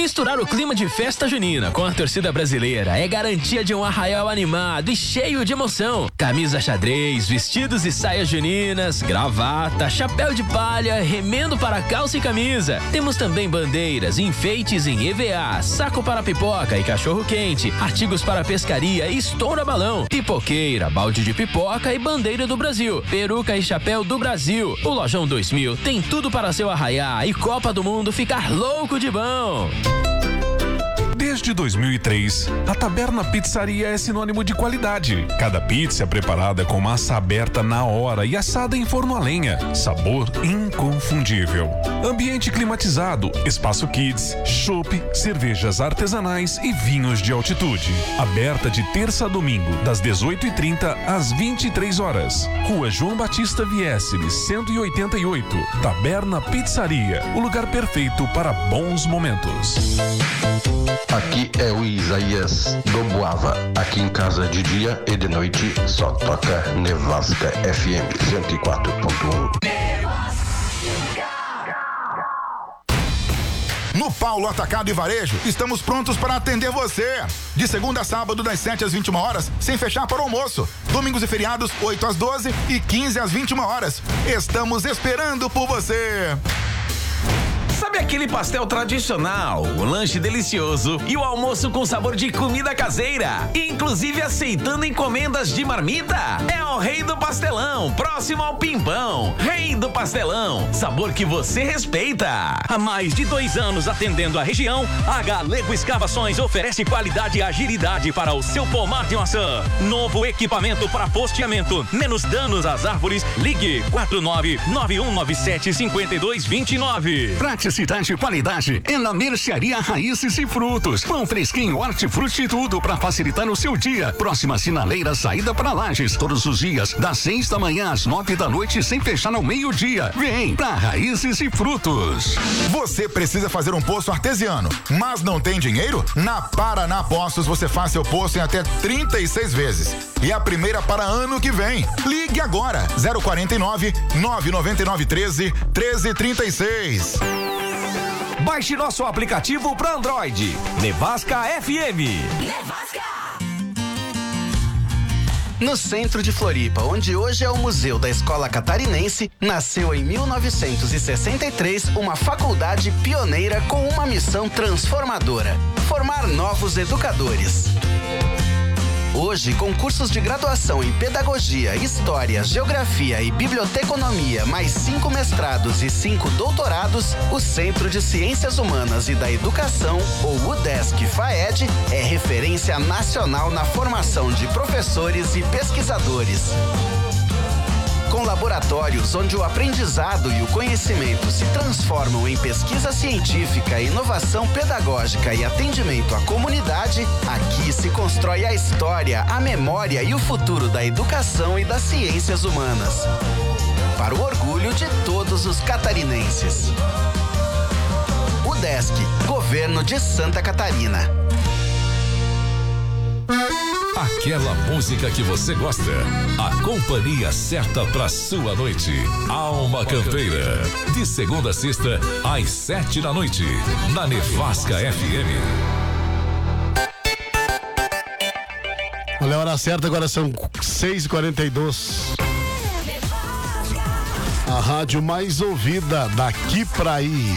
Misturar o clima de festa junina com a torcida brasileira é garantia de um arraial animado e cheio de emoção. Camisa xadrez, vestidos e saias juninas, gravata, chapéu de palha, remendo para calça e camisa. Temos também bandeiras, enfeites em EVA, saco para pipoca e cachorro quente, artigos para pescaria e estoura-balão, pipoqueira, balde de pipoca e bandeira do Brasil, peruca e chapéu do Brasil. O Lojão 2000 tem tudo para seu arraiá e Copa do Mundo ficar louco de bom. Desde 2003, a Taberna Pizzaria é sinônimo de qualidade. Cada pizza é preparada com massa aberta na hora e assada em forno a lenha. Sabor inconfundível. Ambiente climatizado, espaço kids, chopp, cervejas artesanais e vinhos de altitude. Aberta de terça a domingo, das 18h30 às 23 horas. Rua João Batista Viesseles, 188. Taberna Pizzaria, o lugar perfeito para bons momentos. Aqui é o Isaías do Boava. Aqui em casa de dia e de noite só toca Nevasca FM 104.1. No Paulo Atacado e Varejo, estamos prontos para atender você. De segunda a sábado, das 7 às 21 horas, sem fechar para o almoço. Domingos e feriados, 8 às 12 e 15 às 21 horas. Estamos esperando por você. Sabe aquele pastel tradicional, o lanche delicioso e o almoço com sabor de comida caseira, inclusive aceitando encomendas de marmita? É o Rei do Pastelão, próximo ao Pimpão. Rei do Pastelão, sabor que você respeita. Há mais de 2 anos atendendo a região, a Galego Escavações oferece qualidade e agilidade para o seu pomar de maçã. Novo equipamento para posteamento, menos danos às árvores. Ligue 4991975229. Praticidade e qualidade é na Mercearia Raízes e Frutos. Pão fresquinho, hortifruti e tudo para facilitar o seu dia. Próxima sinaleira, saída para Lages. Todos os dias, das 6 da manhã às 9 da noite, sem fechar ao meio-dia. Vem pra Raízes e Frutos. Você precisa fazer um poço artesiano, mas não tem dinheiro? Na Paraná Poços você faz seu poço em até 36 vezes. E a primeira para ano que vem. Ligue agora, 049 999 13 1336. Baixe nosso aplicativo para Android. Nevasca FM. Nevasca. No centro de Floripa, onde hoje é o Museu da Escola Catarinense, nasceu em 1963 uma faculdade pioneira com uma missão transformadora: formar novos educadores. Hoje, com cursos de graduação em Pedagogia, História, Geografia e Biblioteconomia, mais 5 mestrados e 5 doutorados, o Centro de Ciências Humanas e da Educação, ou UDESC-FAED, é referência nacional na formação de professores e pesquisadores. Com laboratórios onde o aprendizado e o conhecimento se transformam em pesquisa científica, inovação pedagógica e atendimento à comunidade, aqui se constrói a história, a memória e o futuro da educação e das ciências humanas. Para o orgulho de todos os catarinenses. UDESC, Governo de Santa Catarina. Aquela música que você gosta. A companhia certa pra sua noite. Alma Campeira. De segunda a sexta, às 7 da noite. Na Nevasca FM. Olha a hora certa, agora são 6h42. A rádio mais ouvida daqui pra aí.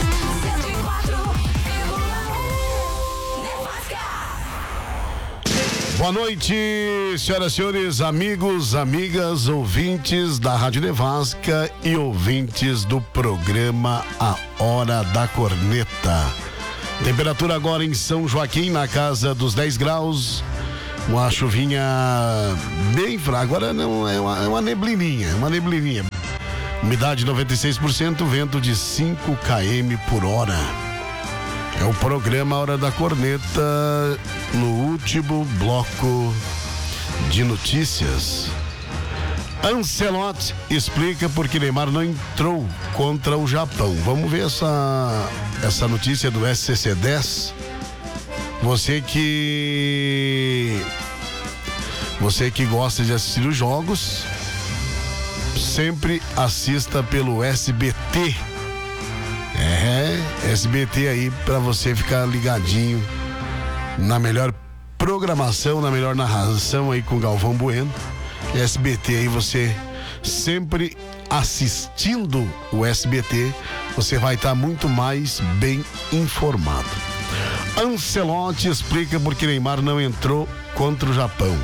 Boa noite, senhoras e senhores, amigos, amigas, ouvintes da Rádio Nevasca e ouvintes do programa A Hora da Corneta. Temperatura agora em São Joaquim, na casa dos 10 graus. Uma chuvinha bem fraca, agora não é uma neblininha, Umidade 96%, vento de 5 km por hora. É o programa Hora da Corneta, no último bloco de notícias. Ancelotti explica por que Neymar não entrou contra o Japão. Vamos ver essa notícia do SCC10. Você que gosta de assistir os jogos, sempre assista pelo SBT. SBT aí para você ficar ligadinho na melhor programação, na melhor narração aí com Galvão Bueno. SBT aí, você sempre assistindo o SBT, você vai estar muito mais bem informado. Ancelotti explica por que Neymar não entrou contra o Japão.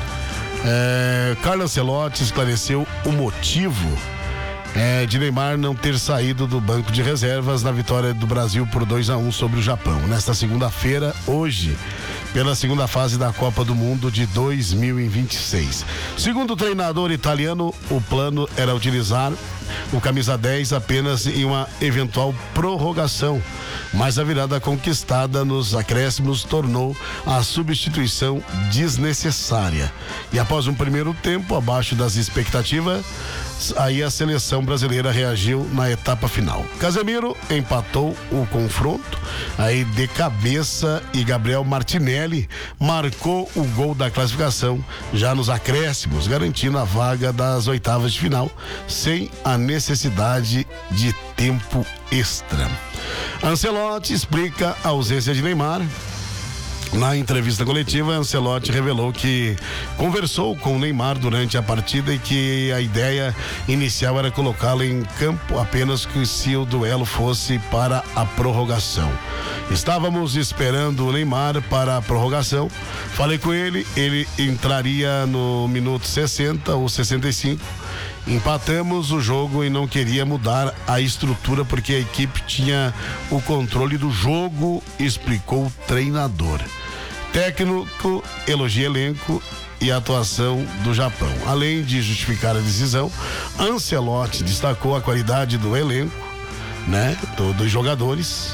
Carlo Ancelotti esclareceu o motivo de Neymar não ter saído do banco de reservas na vitória do Brasil por 2-1 sobre o Japão. Nesta segunda-feira, hoje, pela segunda fase da Copa do Mundo de 2026. Segundo o treinador italiano, o plano era utilizar o camisa 10 apenas em uma eventual prorrogação, mas a virada conquistada nos acréscimos tornou a substituição desnecessária. E após um primeiro tempo abaixo das expectativas, aí a seleção brasileira reagiu na etapa final. Casemiro empatou o confronto aí de cabeça e Gabriel Martinelli marcou o gol da classificação já nos acréscimos, garantindo a vaga das oitavas de final sem a necessidade de tempo extra. Ancelotti explica a ausência de Neymar. Na entrevista coletiva, Ancelotti revelou que conversou com o Neymar durante a partida e que a ideia inicial era colocá-lo em campo apenas que se o duelo fosse para a prorrogação. Estávamos esperando o Neymar para a prorrogação. Falei com ele entraria no minuto 60 ou 65. Empatamos o jogo e não queria mudar a estrutura porque a equipe tinha o controle do jogo, explicou o treinador. Técnico elogia elenco e a atuação do Japão. Além de justificar a decisão, Ancelotti destacou a qualidade do elenco, né, dos jogadores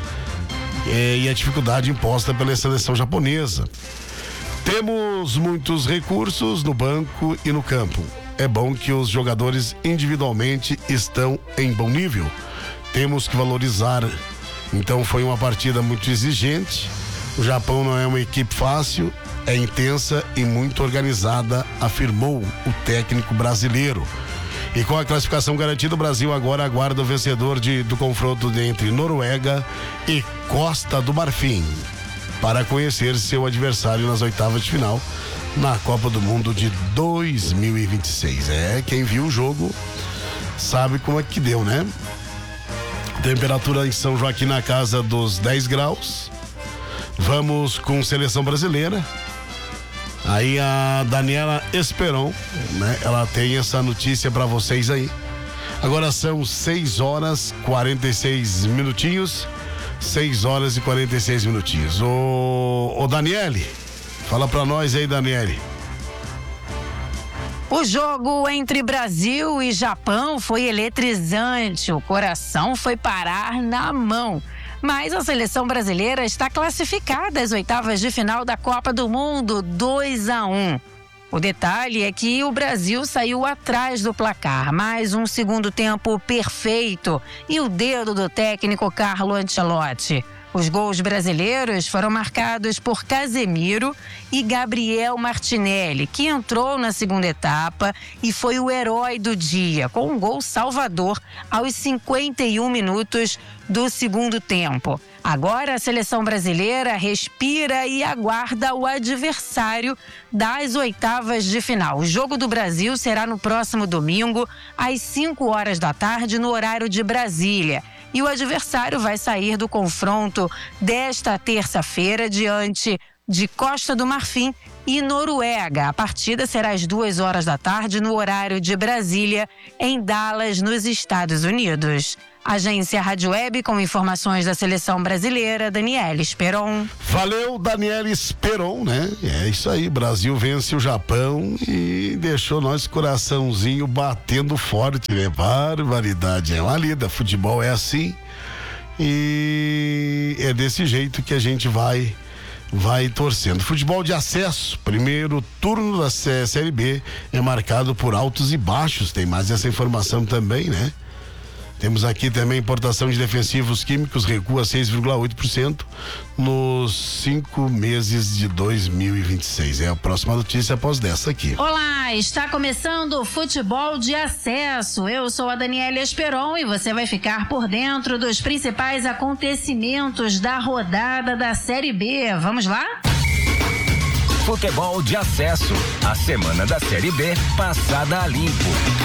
e a dificuldade imposta pela seleção japonesa. Temos muitos recursos no banco e no campo. É bom que os jogadores individualmente estão em bom nível. Temos que valorizar. Então foi uma partida muito exigente. O Japão não é uma equipe fácil, é intensa e muito organizada, afirmou o técnico brasileiro. E com a classificação garantida, o Brasil agora aguarda o vencedor do confronto entre Noruega e Costa do Marfim para conhecer seu adversário nas oitavas de final na Copa do Mundo de 2026. Quem viu o jogo sabe como é que deu, né? Temperatura em São Joaquim na casa dos 10 graus. Vamos com seleção brasileira. Aí a Daniela Esperon, né? Ela tem essa notícia para vocês aí. Agora são 6 horas 46 minutinhos. 6 horas e 46 minutinhos. Ô Daniele, fala pra nós aí, Daniele. O jogo entre Brasil e Japão foi eletrizante. O coração foi parar na mão. Mas a seleção brasileira está classificada às oitavas de final da Copa do Mundo, 2-1. O detalhe é que o Brasil saiu atrás do placar, mais um segundo tempo perfeito e o dedo do técnico Carlo Ancelotti. Os gols brasileiros foram marcados por Casemiro e Gabriel Martinelli, que entrou na segunda etapa e foi o herói do dia, com um gol salvador aos 51 minutos do segundo tempo. Agora a seleção brasileira respira e aguarda o adversário das oitavas de final. O jogo do Brasil será no próximo domingo, às 5 horas da tarde, no horário de Brasília. E o adversário vai sair do confronto desta terça-feira diante de Costa do Marfim e Noruega. A partida será às 2 horas da tarde no horário de Brasília, em Dallas, nos Estados Unidos. Agência Rádio Web com informações da seleção brasileira, Daniela Esperon. Valeu, Daniela Esperon, né? É isso aí, Brasil vence o Japão e deixou nosso coraçãozinho batendo forte, né? Barbaridade, é uma lida, futebol é assim e é desse jeito que a gente vai torcendo. Futebol de acesso, primeiro turno da Série B é marcado por altos e baixos, tem mais essa informação também, né? Temos aqui também importação de defensivos químicos recua 6,8% nos 5 meses de 2026. É a próxima notícia após dessa aqui. Olá, está começando o Futebol de Acesso. Eu sou a Daniela Esperon e você vai ficar por dentro dos principais acontecimentos da rodada da Série B. Vamos lá? Futebol de Acesso. A semana da Série B passada a limpo.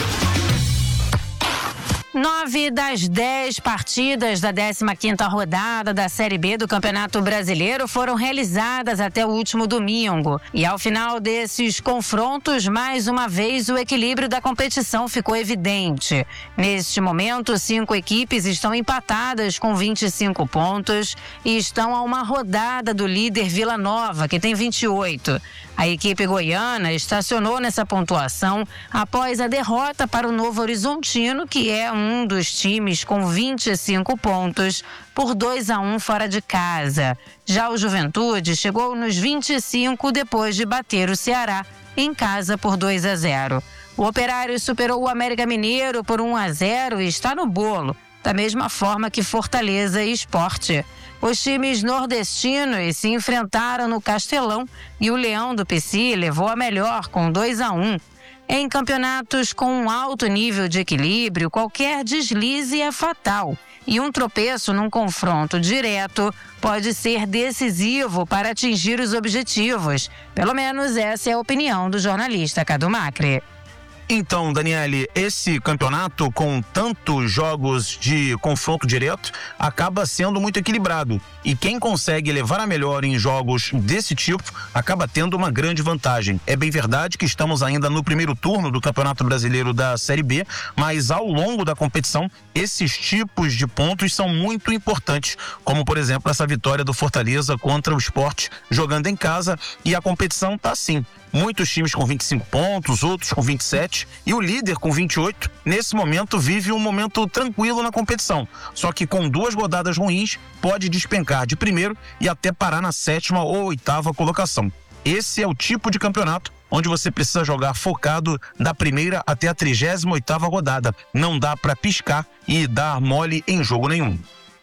9 das 10 partidas da 15ª rodada da Série B do Campeonato Brasileiro foram realizadas até o último domingo. E ao final desses confrontos, mais uma vez, o equilíbrio da competição ficou evidente. Neste momento, 5 equipes estão empatadas com 25 pontos e estão a uma rodada do líder Vila Nova, que tem 28. A equipe goiana estacionou nessa pontuação após a derrota para o Novo Horizontino, que é um dos times com 25 pontos, por 2-1 fora de casa. Já o Juventude chegou nos 25 depois de bater o Ceará em casa por 2-0. O Operário superou o América Mineiro por 1-0 e está no bolo, da mesma forma que Fortaleza e Sport. Os times nordestinos se enfrentaram no Castelão e o Leão do Pici levou a melhor com 2-1. Em campeonatos com um alto nível de equilíbrio, qualquer deslize é fatal. E um tropeço num confronto direto pode ser decisivo para atingir os objetivos. Pelo menos essa é a opinião do jornalista Cadu Macri. Então, Daniele, esse campeonato com tantos jogos de confronto direto acaba sendo muito equilibrado. E quem consegue levar a melhor em jogos desse tipo acaba tendo uma grande vantagem. É bem verdade que estamos ainda no primeiro turno do Campeonato Brasileiro da Série B, mas ao longo da competição, esses tipos de pontos são muito importantes, como por exemplo essa vitória do Fortaleza contra o Sport jogando em casa, e a competição tá assim. Muitos times com 25 pontos, outros com 27, e o líder com 28, nesse momento vive um momento tranquilo na competição. Só que com 2 rodadas ruins, pode despencar de primeiro e até parar na 7ª ou 8ª colocação. Esse é o tipo de campeonato onde você precisa jogar focado da primeira até a 38ª rodada. Não dá para piscar e dar mole em jogo nenhum.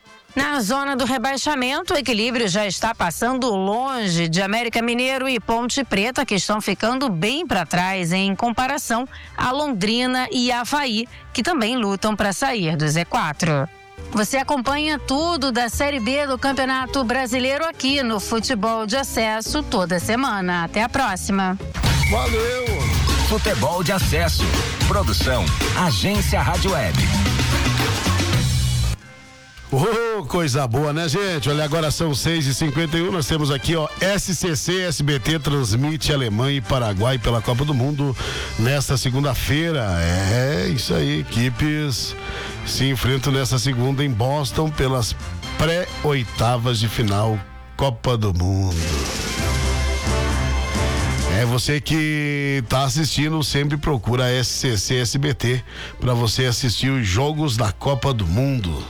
Na zona do rebaixamento, o equilíbrio já está passando longe de América Mineiro e Ponte Preta, que estão ficando bem para trás em comparação a Londrina e Avaí, que também lutam para sair do Z4. Você acompanha tudo da Série B do Campeonato Brasileiro aqui no Futebol de Acesso toda semana. Até a próxima. Valeu! Futebol de Acesso. Produção Agência Rádio Web. Coisa boa, né, gente? Olha, agora são 6h51, nós temos aqui, ó, SCC, SBT transmite Alemanha e Paraguai pela Copa do Mundo nesta segunda-feira. É isso aí, equipes se enfrentam nessa segunda em Boston pelas pré-oitavas de final Copa do Mundo. É, você que tá assistindo, sempre procura a SCC SBT para você assistir os jogos da Copa do Mundo.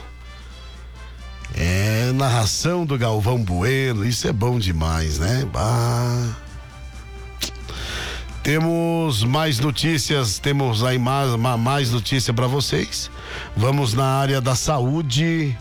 É, narração do Galvão Bueno, isso é bom demais, né? Temos mais notícias, temos aí mais notícia para vocês. Vamos na área da saúde.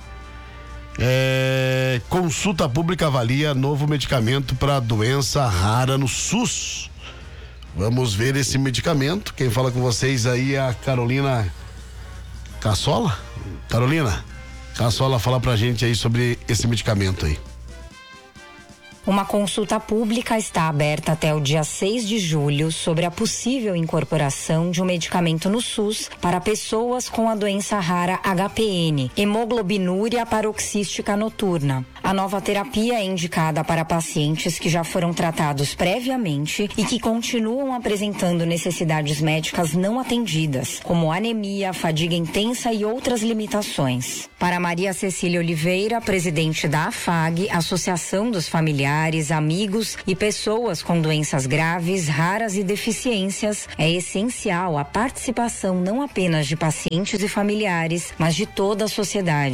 Consulta pública avalia novo medicamento para doença rara no SUS. Vamos ver esse medicamento. Quem fala com vocês aí é a Carolina Cassola. Carolina Cassola, fala pra gente aí sobre esse medicamento aí. Uma consulta pública está aberta até o dia 6 de julho sobre a possível incorporação de um medicamento no SUS para pessoas com a doença rara HPN, hemoglobinúria paroxística noturna. A nova terapia é indicada para pacientes que já foram tratados previamente e que continuam apresentando necessidades médicas não atendidas, como anemia, fadiga intensa e outras limitações. Para Maria Cecília Oliveira, presidente da AFAG, Associação dos Familiares, amigos e pessoas com doenças graves, raras e deficiências, é essencial a participação não apenas de pacientes e familiares, mas de toda a sociedade.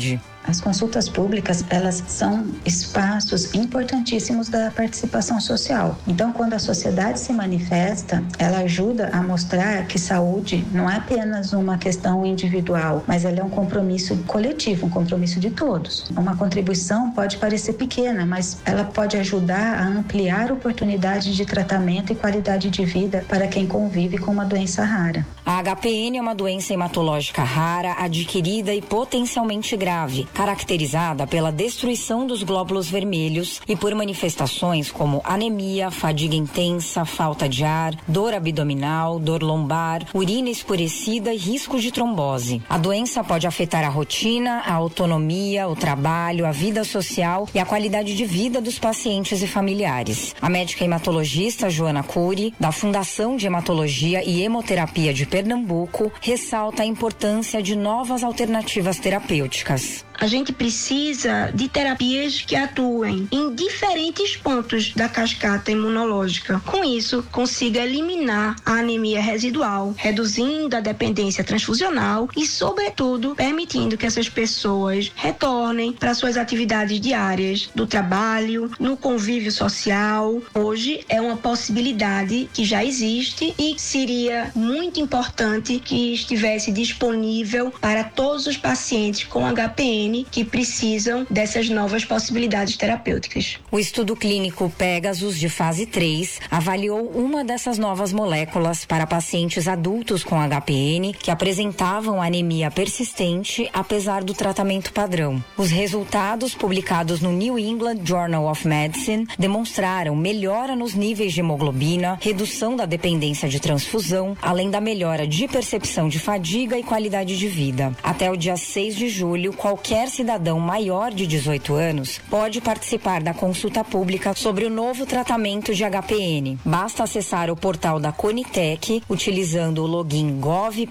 As consultas públicas, elas são espaços importantíssimos da participação social. Então, quando a sociedade se manifesta, ela ajuda a mostrar que saúde não é apenas uma questão individual, mas ela é um compromisso coletivo, um compromisso de todos. Uma contribuição pode parecer pequena, mas ela pode ajudar a ampliar oportunidades de tratamento e qualidade de vida para quem convive com uma doença rara. A HPN é uma doença hematológica rara, adquirida e potencialmente grave, caracterizada pela destruição dos glóbulos vermelhos e por manifestações como anemia, fadiga intensa, falta de ar, dor abdominal, dor lombar, urina escurecida e risco de trombose. A doença pode afetar a rotina, a autonomia, o trabalho, a vida social e a qualidade de vida dos pacientes e familiares. A médica hematologista Joana Cury, da Fundação de Hematologia e Hemoterapia de Pernambuco, ressalta a importância de novas alternativas terapêuticas. A gente precisa de terapias que atuem em diferentes pontos da cascata imunológica. Com isso, consiga eliminar a anemia residual, reduzindo a dependência transfusional e, sobretudo, permitindo que essas pessoas retornem para suas atividades diárias, do trabalho, no convívio social. Hoje é uma possibilidade que já existe e seria muito importante que estivesse disponível para todos os pacientes com HPN que precisam dessas novas possibilidades terapêuticas. O estudo clínico Pegasus de fase 3 avaliou uma dessas novas moléculas para pacientes adultos com HPN que apresentavam anemia persistente apesar do tratamento padrão. Os resultados publicados no New England Journal of Medicine demonstraram melhora nos níveis de hemoglobina, redução da dependência de transfusão, além da melhora de percepção de fadiga e qualidade de vida. Até o dia 6 de julho, qualquer cidadão maior de 18 anos pode participar da consulta pública sobre o novo tratamento de HPN. Basta acessar o portal da Conitec utilizando o login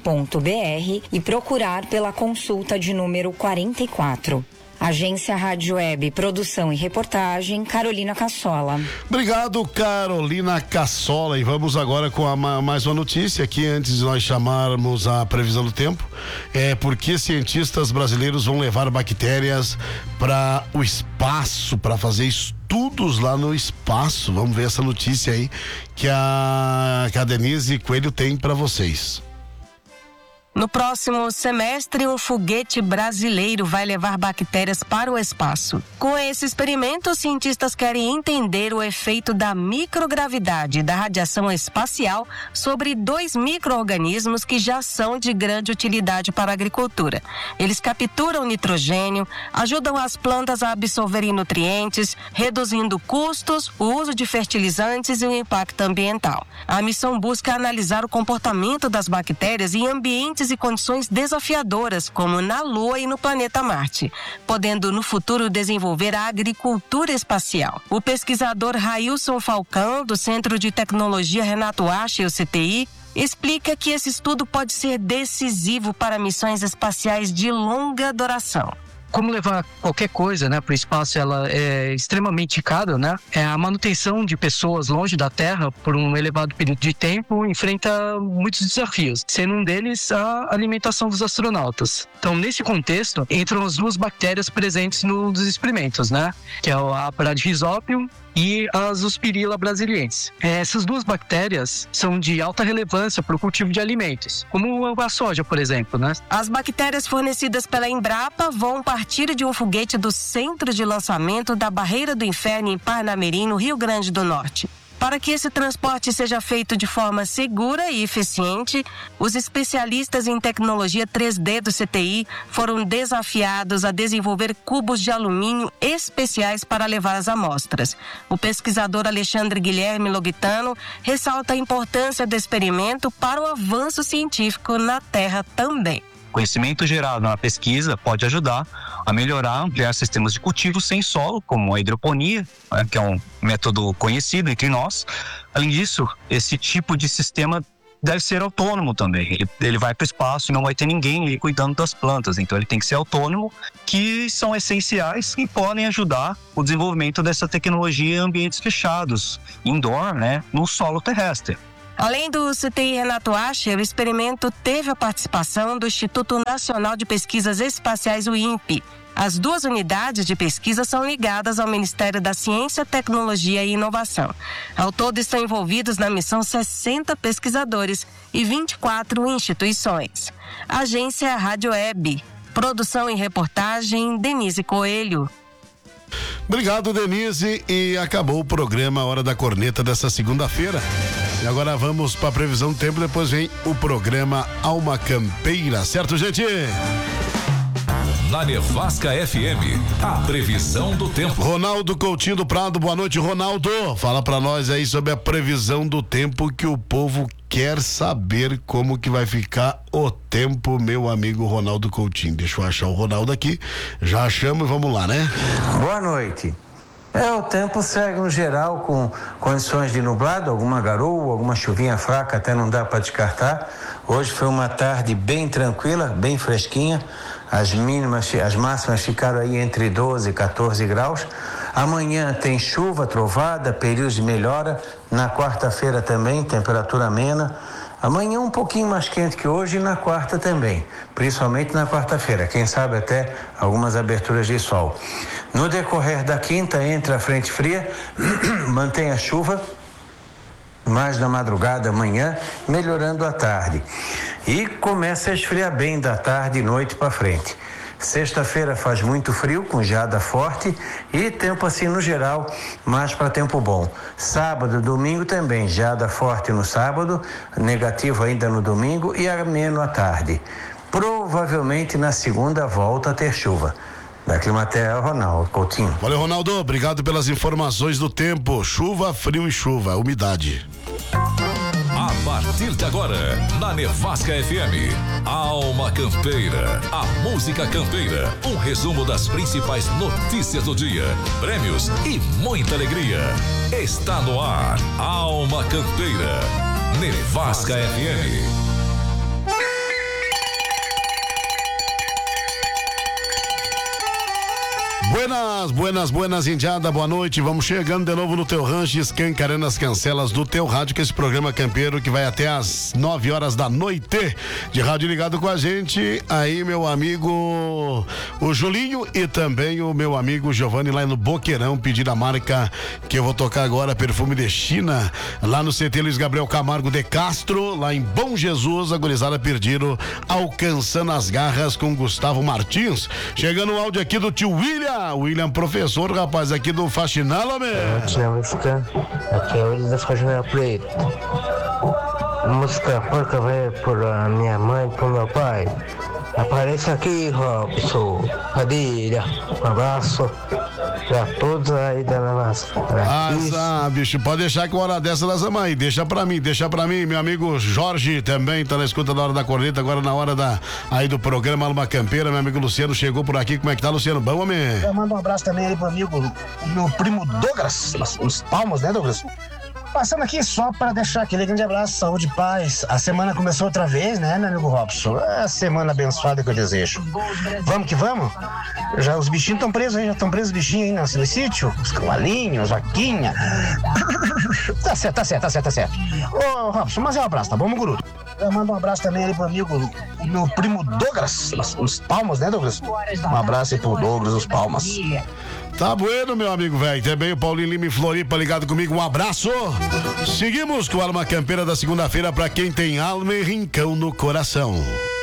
gov.br e procurar pela consulta de número 44. Agência Rádio Web, produção e reportagem, Carolina Cassola. Obrigado, Carolina Cassola. E vamos agora com mais uma notícia aqui, antes de nós chamarmos a previsão do tempo. Porque cientistas brasileiros vão levar bactérias para o espaço, para fazer estudos lá no espaço. Vamos ver essa notícia aí que a Denise Coelho tem para vocês. No próximo semestre, um foguete brasileiro vai levar bactérias para o espaço. Com esse experimento, os cientistas querem entender o efeito da microgravidade e da radiação espacial sobre 2 micro-organismos que já são de grande utilidade para a agricultura. Eles capturam nitrogênio, ajudam as plantas a absorverem nutrientes, reduzindo custos, o uso de fertilizantes e o impacto ambiental. A missão busca analisar o comportamento das bactérias em ambientes e condições desafiadoras, como na Lua e no planeta Marte, podendo no futuro desenvolver a agricultura espacial. O pesquisador Railson Falcão, do Centro de Tecnologia Renato Acha, o CTI, explica que esse estudo pode ser decisivo para missões espaciais de longa duração. Como levar qualquer coisa, para o espaço, ela é extremamente cara, A manutenção de pessoas longe da Terra por um elevado período de tempo enfrenta muitos desafios, sendo um deles a alimentação dos astronautas. Então, nesse contexto, entram as 2 bactérias presentes nos experimentos, Que é a Bradyrhizobium e a Zospirilla brasiliensis. Essas 2 bactérias são de alta relevância para o cultivo de alimentos, como a soja, por exemplo, As bactérias fornecidas pela Embrapa vão partir de um foguete do Centro de Lançamento da Barreira do Inferno em Parnamirim, no Rio Grande do Norte. Para que esse transporte seja feito de forma segura e eficiente, os especialistas em tecnologia 3D do CTI foram desafiados a desenvolver cubos de alumínio especiais para levar as amostras. O pesquisador Alexandre Guilherme Logitano ressalta a importância do experimento para o avanço científico na Terra também. Conhecimento gerado na pesquisa pode ajudar a melhorar, ampliar sistemas de cultivo sem solo, como a hidroponia, que é um método conhecido entre nós. Além disso, esse tipo de sistema deve ser autônomo também. Ele vai para o espaço e não vai ter ninguém ali cuidando das plantas. Então ele tem que ser autônomo, que são essenciais e podem ajudar o desenvolvimento dessa tecnologia em ambientes fechados, indoor, no solo terrestre. Além do CTI Renato Acha, o experimento teve a participação do Instituto Nacional de Pesquisas Espaciais, o INPE. As 2 unidades de pesquisa são ligadas ao Ministério da Ciência, Tecnologia e Inovação. Ao todo estão envolvidos na missão 60 pesquisadores e 24 instituições. Agência Rádio Web. Produção e reportagem, Denise Coelho. Obrigado, Denise. E acabou o programa Hora da Corneta dessa segunda-feira. E agora vamos para a previsão do tempo. Depois vem o programa Alma Campeira. Certo, gente? Na Nevasca FM, a previsão do tempo. Ronaldo Coutinho do Prado, boa noite, Ronaldo. Fala pra nós aí sobre a previsão do tempo, que o povo quer saber como que vai ficar o tempo, meu amigo Ronaldo Coutinho. Deixa eu achar o Ronaldo aqui, já achamos e vamos lá, né? Boa noite. O tempo segue no geral com condições de nublado, alguma garoa, alguma chuvinha fraca, até não dá para descartar. Hoje foi uma tarde bem tranquila, bem fresquinha. As máximas ficaram aí entre 12 e 14 graus. Amanhã tem chuva, trovada, períodos de melhora. Na quarta-feira também, temperatura amena. Amanhã um pouquinho mais quente que hoje e na quarta também, principalmente na quarta-feira. Quem sabe até algumas aberturas de sol. No decorrer da quinta, entra a frente fria, mantém a chuva, mais na madrugada, amanhã, melhorando à tarde. E começa a esfriar bem da tarde e noite para frente. Sexta-feira faz muito frio, com geada forte e tempo assim no geral, mais para tempo bom. Sábado, domingo também, geada forte no sábado, negativo ainda no domingo e ameno à tarde. Provavelmente na segunda volta a ter chuva. Da Climaterra, Ronaldo Coutinho. Valeu, Ronaldo, obrigado pelas informações do tempo. Chuva, frio e chuva, umidade. A partir de agora, na Nevasca FM, Alma Campeira, a música campeira, um resumo das principais notícias do dia, prêmios e muita alegria. Está no ar, Alma Campeira, Nevasca FM. Buenas, indiada, boa noite. Vamos chegando de novo no teu rancho, escancarando as cancelas do teu rádio, que é esse programa campeiro que vai até às 9 horas da noite. De rádio ligado com a gente, aí meu amigo o Julinho e também o meu amigo Giovanni lá no Boqueirão, pedir a marca que eu vou tocar agora, Perfume de China, lá no CT Luiz Gabriel Camargo de Castro, lá em Bom Jesus, a gurizada perdido, alcançando as garras com Gustavo Martins. Chegando o áudio aqui do tio William, professor, rapaz, aqui do Faxinal, meu. Aqui é o William da Faxinal Preto. A música porca vai por a minha mãe e pro meu pai. Aparece aqui, Robson Padilha. Um abraço pra todos aí da Nevasca. Bicho, pode deixar que uma hora dessa nós vamos aí. Deixa pra mim. Meu amigo Jorge também tá na escuta da Hora da Corneta, agora na hora aí do programa Alma Campeira. Meu amigo Luciano chegou por aqui. Como é que tá, Luciano? Bom, homem? Eu mando um abraço também aí pro amigo, meu primo Douglas, uns palmos, né, Douglas? Passando aqui só para deixar aquele grande abraço, saúde e paz. A semana começou outra vez, né, meu amigo Robson? É a semana abençoada que eu desejo. Vamos que vamos? Já os bichinhos estão presos aí, já estão presos os bichinhos aí no sítio. Os cavalinhos, as vaquinhas. Tá certo. Ô, Robson, mas é um abraço, tá bom, meu guru? Eu mando um abraço também aí pro amigo, meu primo Douglas, os palmas, né, Douglas? Um abraço aí pro Douglas, os palmas. Tá bueno, meu amigo velho. Também o Paulinho Lima em Floripa ligado comigo. Um abraço. Seguimos com a Alma Campeira da segunda-feira para quem tem alma e rincão no coração.